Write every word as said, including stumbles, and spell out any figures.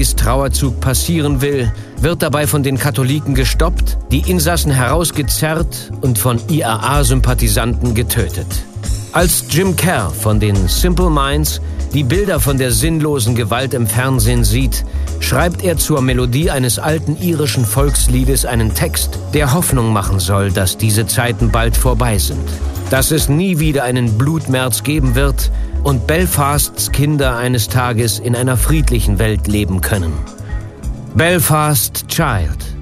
Kennedys Trauerzug passieren will, wird dabei von den Katholiken gestoppt, die Insassen herausgezerrt und von I A A-Sympathisanten getötet. Als Jim Kerr von den Simple Minds die Bilder von der sinnlosen Gewalt im Fernsehen sieht, schreibt er zur Melodie eines alten irischen Volksliedes einen Text, der Hoffnung machen soll, dass diese Zeiten bald vorbei sind. Dass es nie wieder einen Blutmärz geben wird und Belfasts Kinder eines Tages in einer friedlichen Welt leben können. Belfast Child.